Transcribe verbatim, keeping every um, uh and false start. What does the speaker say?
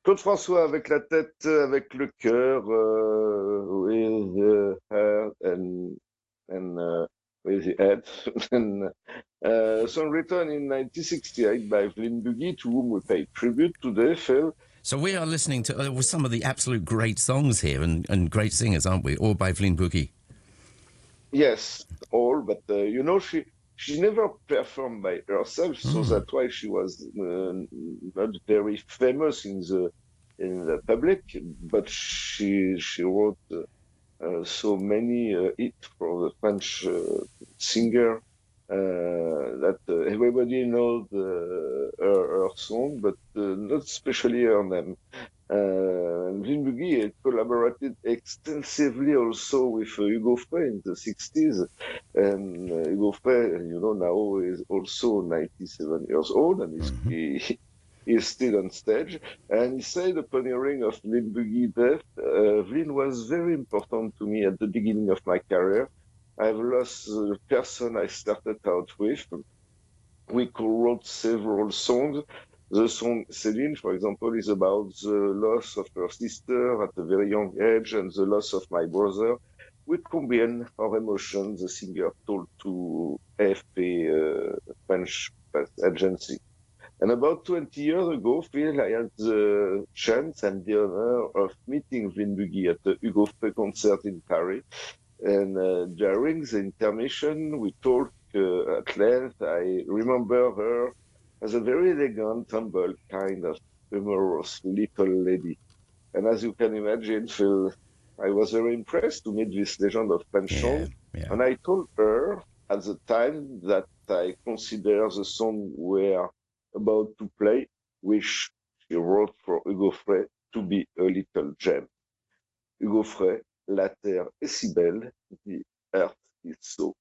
Claude François avec la tête, avec le cœur, uh, with the heart and and uh, with the head, and uh, song written in nineteen sixty-eight by Flynn Buggy, to whom we pay tribute today, Phil. So we are listening to uh, some of the absolute great songs here and, and great singers, aren't we? All by Flynn Boogie. Yes, all, but uh, you know, she she never performed by herself, so Mm. that's why she was uh, not very famous in the in the public. But she she wrote uh, uh, so many uh, hits for the French uh, singer uh, that uh, everybody knows uh, her, her song, but uh, not especially her name. Uh, Jean Buggy collaborated extensively also with uh, Hugo Frey in the sixties. And uh, Hugo Frey, you know, now is also ninety-seven years old and is, Mm-hmm. he, he is still on stage. And he said upon hearing of Lynn Buggy's death, uh, Lynn was very important to me at the beginning of my career. I've lost the person I started out with. We co-wrote several songs. The song Céline, for example, is about the loss of her sister at a very young age and the loss of my brother. We combine our emotions, the singer told to A F P, uh, French press agency. And about twenty years ago, Phil, I had the chance and the honor of meeting Vin Buggy at the Hugo Frey concert in Paris. And uh, during the intermission, we talked uh, at length. I remember her as a very elegant, humble, kind of humorous little lady. And as you can imagine, Phil, I was very impressed to meet this legend of French Yeah, song. yeah. And I told her at the time that I consider the song we're about to play, which she wrote for Hugo Frey, to be a little gem. Hugo Frey, La terre est si belle, the earth is so